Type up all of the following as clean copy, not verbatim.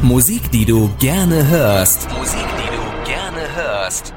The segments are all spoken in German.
Musik, die du gerne hörst. Musik, die du gerne hörst.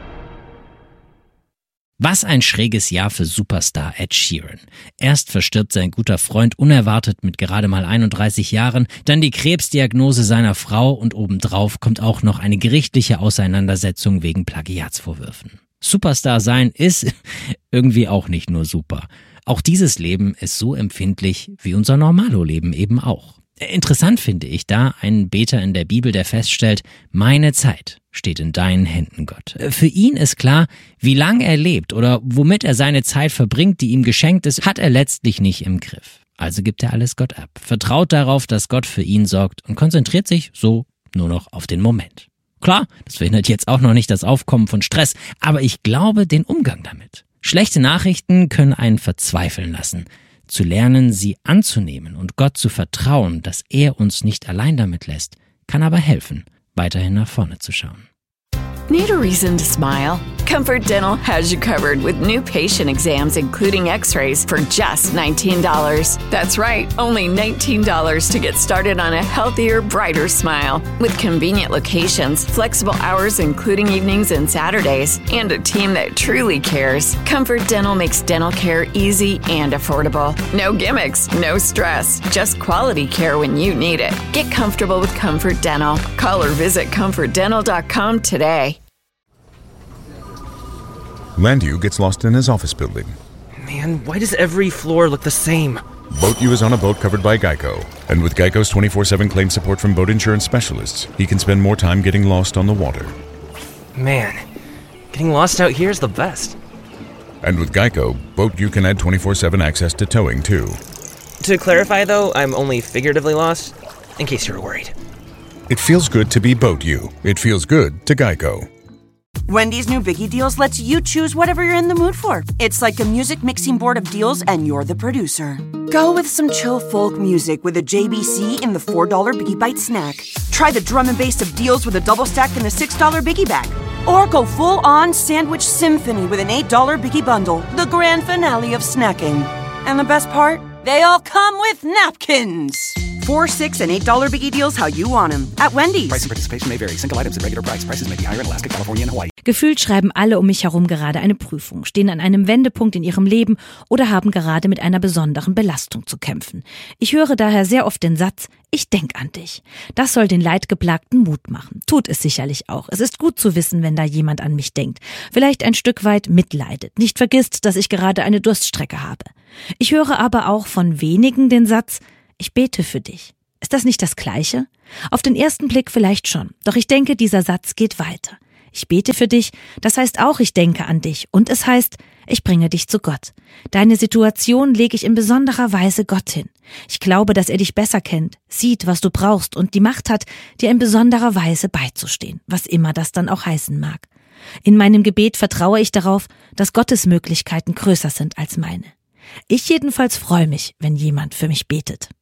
Was ein schräges Jahr für Superstar Ed Sheeran. Erst verstirbt sein guter Freund unerwartet mit gerade mal 31 Jahren, dann die Krebsdiagnose seiner Frau und obendrauf kommt auch noch eine gerichtliche Auseinandersetzung wegen Plagiatsvorwürfen. Superstar sein ist irgendwie auch nicht nur super. Auch dieses Leben ist so empfindlich wie unser Normalo-Leben eben auch. Interessant finde ich da einen Beter in der Bibel, der feststellt, meine Zeit steht in deinen Händen, Gott. Für ihn ist klar, wie lang er lebt oder womit er seine Zeit verbringt, die ihm geschenkt ist, hat er letztlich nicht im Griff. Also gibt er alles Gott ab, vertraut darauf, dass Gott für ihn sorgt und konzentriert sich so nur noch auf den Moment. Klar, das verhindert jetzt auch noch nicht das Aufkommen von Stress, aber ich glaube den Umgang damit. Schlechte Nachrichten können einen verzweifeln lassen. Zu lernen, sie anzunehmen und Gott zu vertrauen, dass er uns nicht allein damit lässt, kann aber helfen, weiterhin nach vorne zu schauen. Need a reason to smile? Comfort Dental has you covered with new patient exams, including x-rays, for just $19. That's right, only $19 to get started on a healthier, brighter smile. With convenient locations, flexible hours including evenings and Saturdays, and a team that truly cares, Comfort Dental makes dental care easy and affordable. No gimmicks, no stress, just quality care when you need it. Get comfortable with Comfort Dental. Call or visit comfortdental.com today. Landu gets lost in his office building. Man, why does every floor look the same? BoatU is on a boat covered by Geico. And with Geico's 24/7 claim support from boat insurance specialists, he can spend more time getting lost on the water. Man, getting lost out here is the best. And with Geico, BoatU can add 24/7 access to towing, too. To clarify, though, I'm only figuratively lost, in case you were worried. It feels good to be BoatU. It feels good to Geico. Wendy's new Biggie Deals lets you choose whatever you're in the mood for. It's like a music mixing board of deals, and you're the producer. Go with some chill folk music with a JBC in the $4 Biggie Bite snack. Try the drum and bass of deals with a double stack in the $6 Biggie Bag. Or go full-on sandwich symphony with an $8 Biggie Bundle, the grand finale of snacking. And the best part? They all come with napkins. 4, 6, and $8 Biggie Deals how you want them at Wendy's. Price and participation may vary. Single items at regular price. Prices may be higher in Alaska, California, and Hawaii. Gefühlt schreiben alle um mich herum gerade eine Prüfung, stehen an einem Wendepunkt in ihrem Leben oder haben gerade mit einer besonderen Belastung zu kämpfen. Ich höre daher sehr oft den Satz, ich denk an dich. Das soll den Leidgeplagten Mut machen. Tut es sicherlich auch. Es ist gut zu wissen, wenn da jemand an mich denkt. Vielleicht ein Stück weit mitleidet. Nicht vergisst, dass ich gerade eine Durststrecke habe. Ich höre aber auch von wenigen den Satz, ich bete für dich. Ist das nicht das Gleiche? Auf den ersten Blick vielleicht schon. Doch ich denke, dieser Satz geht weiter. Ich bete für dich, das heißt auch, ich denke an dich. Und es heißt, ich bringe dich zu Gott. Deine Situation lege ich in besonderer Weise Gott hin. Ich glaube, dass er dich besser kennt, sieht, was du brauchst und die Macht hat, dir in besonderer Weise beizustehen, was immer das dann auch heißen mag. In meinem Gebet vertraue ich darauf, dass Gottes Möglichkeiten größer sind als meine. Ich jedenfalls freue mich, wenn jemand für mich betet.